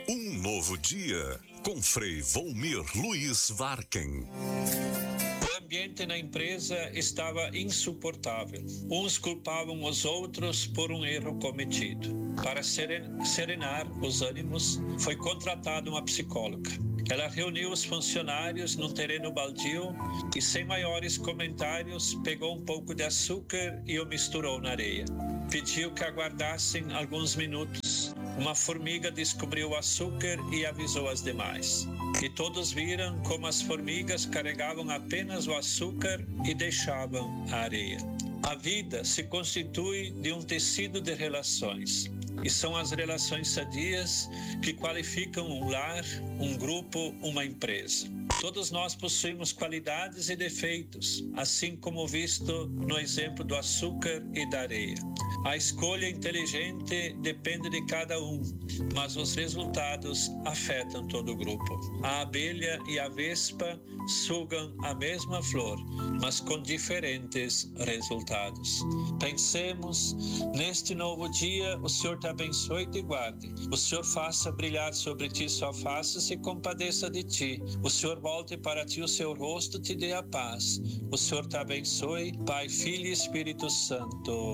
Um novo dia, com Frei Volmir Luiz Varken. O ambiente na empresa estava insuportável. Uns culpavam os outros por um erro cometido. Para serenar os ânimos, foi contratada uma psicóloga. Ela reuniu os funcionários num terreno baldio e, sem maiores comentários, pegou um pouco de açúcar e o misturou na areia. Pediu que aguardassem alguns minutos. Uma formiga descobriu o açúcar e avisou as demais. E todos viram como as formigas carregavam apenas o açúcar e deixavam a areia. A vida se constitui de um tecido de relações. E são as relações sadias que qualificam um lar, um grupo, uma empresa. Todos nós possuímos qualidades e defeitos, assim como visto no exemplo do açúcar e da areia. A escolha inteligente depende de cada um, mas os resultados afetam todo o grupo. A abelha e a vespa sugam a mesma flor, mas com diferentes resultados. Pensemos, neste novo dia, o Senhor te abençoe e te guarde. O Senhor faça brilhar sobre ti sua face e se compadeça de ti. O Senhor volte para ti o seu rosto e te dê a paz. O Senhor te abençoe, Pai, Filho e Espírito Santo.